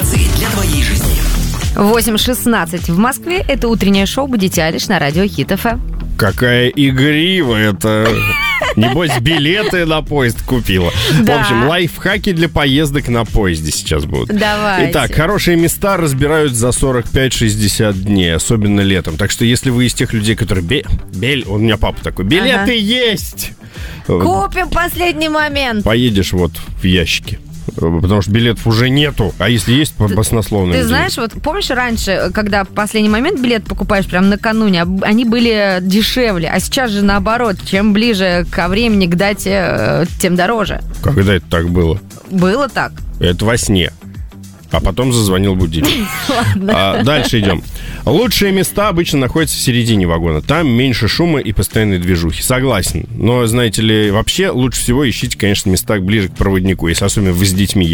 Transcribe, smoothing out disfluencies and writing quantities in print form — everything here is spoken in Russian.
информации для твоей жизни. 8:16 в Москве. Это утреннее шоу «Будете Алиш» на радио Хит ФМ. Какая игривая-то. Небось, билеты на поезд купила. Да. В общем, лайфхаки для поездок на поезде сейчас будут. Давайте. Итак, хорошие места разбирают за 45-60 дней, особенно летом. Так что если вы из тех людей, которые... У меня папа такой, билеты есть! Купим последний момент. Поедешь вот в ящике. Потому что билетов уже нету. А если есть, баснословные. Ты знаешь, вот помнишь раньше, когда в последний момент билет покупаешь прям накануне, они были дешевле. А сейчас же наоборот. Чем ближе ко времени, к дате, тем дороже. Когда это так было? Было так. Это во сне. А потом зазвонил будильник. Дальше идем. Лучшие места обычно находятся в середине вагона. Там меньше шума и постоянной движухи. Согласен. Но, знаете ли, вообще лучше всего ищите, конечно, места ближе к проводнику, если особенно вы с детьми